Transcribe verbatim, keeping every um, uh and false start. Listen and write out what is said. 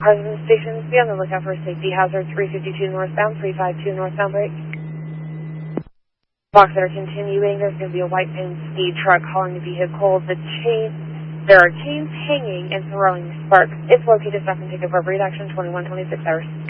President Stations, be on the lookout for a safety hazard, three fifty-two northbound, three five two northbound break. Blocks that are continuing, there's going to be a white pin speed truck hauling the vehicle. The chain, there are chains hanging and throwing sparks. It's located, stop and take appropriate action, twenty-one twenty-six hours.